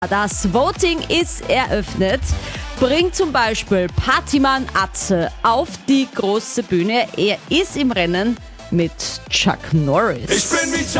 Das Voting ist eröffnet. Bringt zum Beispiel Partymann Atze auf die große Bühne. Er ist im Rennen mit Chuck Norris. Ich bin wie Chuck